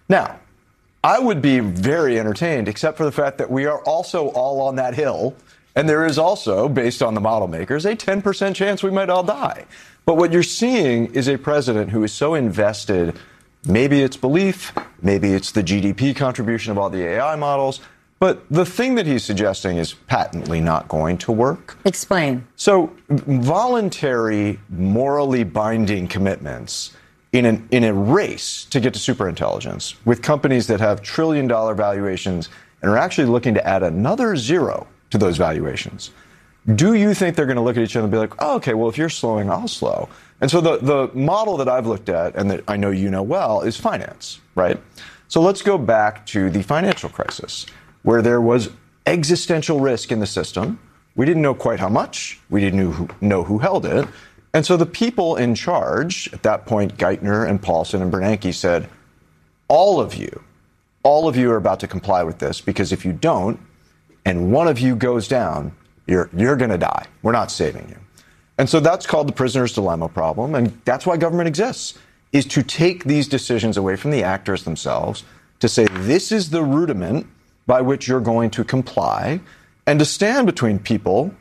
Now, I would be very entertained, except for the fact that we are also all on that hill. And there is also, based on the model makers, a 10% chance we might all die. But what you're seeing is a president who is so invested, maybe it's belief, maybe it's the GDP contribution of all the AI models, but the thing that he's suggesting is patently not going to work. Explain. So voluntary, morally binding commitments in a race to get to superintelligence with companies that have trillion-dollar valuations and are actually looking to add another zero to those valuations. Do you think they're going to look at each other and be like, oh, okay, well, if you're slowing, I'll slow? And so the model that I've looked at and that I know you know well is finance, right? So let's go back to the financial crisis where there was existential risk in the system. We didn't know quite how much. We didn't know who held it. And so the people in charge, at that point, Geithner and Paulson and Bernanke said, all of you are about to comply with this, because if you don't, and one of you goes down, you're going to die. We're not saving you. And so that's called the prisoner's dilemma problem. And that's why government exists, is to take these decisions away from the actors themselves, to say this is the rudiment by which you're going to comply, and to stand between people,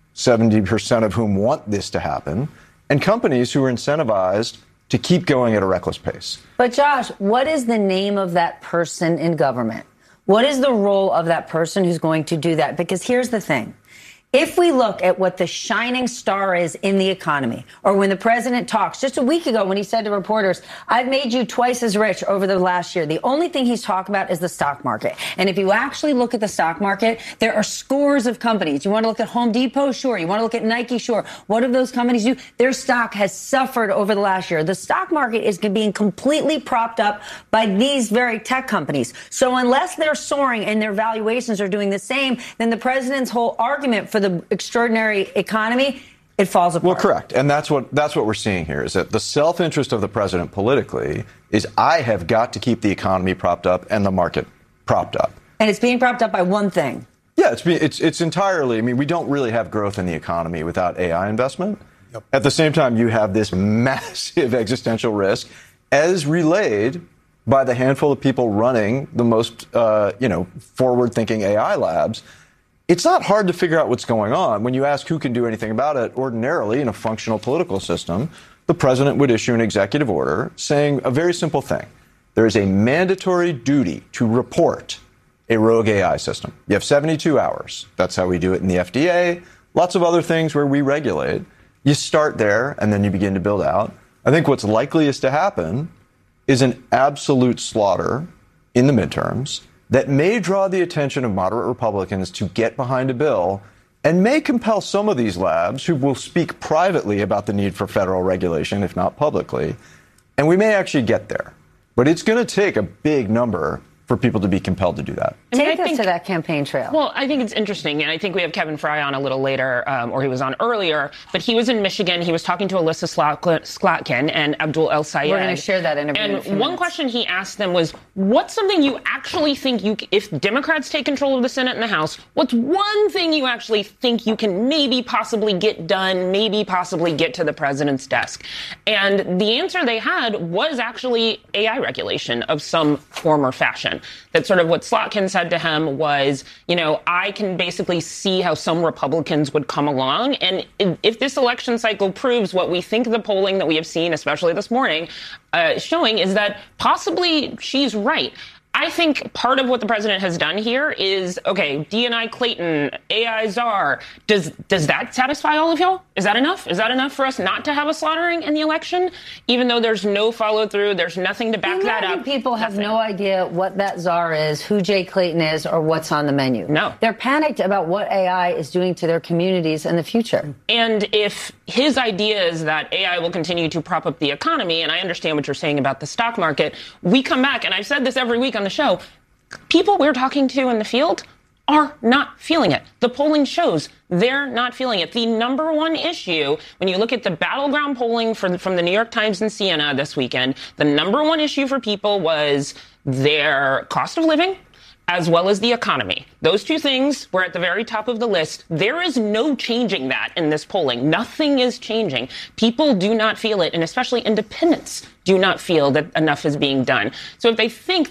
70% of whom want this to happen, and companies who are incentivized to keep going at a reckless pace. But Josh, what is the name of that person in government? What is the role of that person who's going to do that? Because here's the thing. If we look at what the shining star is in the economy, or when the president talks, just a week ago when he said to reporters, I've made you twice as rich over the last year, the only thing he's talked about is the stock market. And if you actually look at the stock market, there are scores of companies. You want to look at Home Depot? Sure. You want to look at Nike? Sure. What do those companies do? Their stock has suffered over the last year. The stock market is being completely propped up by these very tech companies. So unless they're soaring and their valuations are doing the same, then the president's whole argument for the extraordinary economy, it falls apart. Well, correct. And that's what we're seeing here, is that the self-interest of the president politically is, I have got to keep the economy propped up and the market propped up. And it's being propped up by one thing. Yeah, it's entirely, I mean, we don't really have growth in the economy without AI investment. Yep. At the same time, you have this massive existential risk as relayed by the handful of people running the most, forward-thinking AI labs. It's not hard to figure out what's going on. When you ask who can do anything about it, ordinarily in a functional political system, the president would issue an executive order saying a very simple thing. There is a mandatory duty to report a rogue AI system. You have 72 hours. That's how we do it in the FDA. Lots of other things where we regulate. You start there, and then you begin to build out. I think what's likeliest to happen is an absolute slaughter in the midterms that may draw the attention of moderate Republicans to get behind a bill, and may compel some of these labs who will speak privately about the need for federal regulation, if not publicly, and we may actually get there. But it's going to take a big number for people to be compelled to do that. Take us to that campaign trail. Well, I think it's interesting, and I think we have Kevin Fry on a little later, or he was on earlier, but he was in Michigan. He was talking to Alyssa Slotkin and Abdul El Sayed. We're going to share that interview. And one question he asked them was, what's something you actually think if Democrats take control of the Senate and the House, what's one thing you actually think you can maybe possibly get done, maybe possibly get to the president's desk? And the answer they had was actually AI regulation of some form or fashion. That sort of what Slotkin said to him was, I can basically see how some Republicans would come along. And if this election cycle proves what we think the polling that we have seen, especially this morning, showing is that possibly she's right. I think part of what the president has done here is, okay, D&I Clayton, AI czar, does that satisfy all of y'all? Is that enough? Is that enough for us not to have a slaughtering in the election? Even though there's no follow through, there's nothing to back that up. People have no idea what that czar is, who Jay Clayton is, or what's on the menu. No. They're panicked about what AI is doing to their communities in the future. And if his idea is that AI will continue to prop up the economy, and I understand what you're saying about the stock market, we come back, and I've said this every week on the show, people we're talking to in the field are not feeling it. The polling shows they're not feeling it. The number one issue, when you look at the battleground polling from the New York Times and Siena this weekend, the number one issue for people was their cost of living, as well as the economy. Those two things were at the very top of the list. There is no changing that in this polling. Nothing is changing. People do not feel it, and especially independents do not feel that enough is being done. So if they think